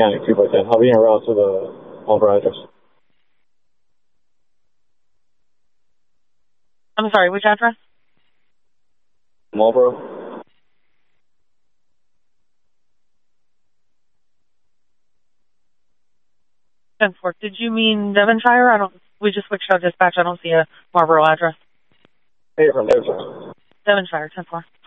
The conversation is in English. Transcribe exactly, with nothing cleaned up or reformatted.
County, two by ten. I'll be en route to the Marlboro address. I'm sorry, which address? Marlboro. ten four. Did you mean Devonshire? I don't. We just switched our dispatch. I don't see a Marlboro address. Hey, from Devonshire. Devonshire, ten four.